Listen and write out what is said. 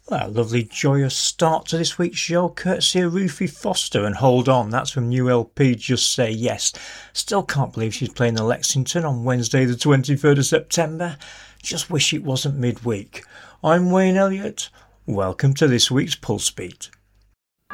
Well, a lovely joyous start to this week's show, courtesy of Ruthie Foster, and Hold On, that's from new LP Just Say Yes. Still can't believe she's playing the Lexington on Wednesday the 23rd of September. Just wish it wasn't midweek. I'm Wayne Elliott. Welcome to this week's Pulse Beat.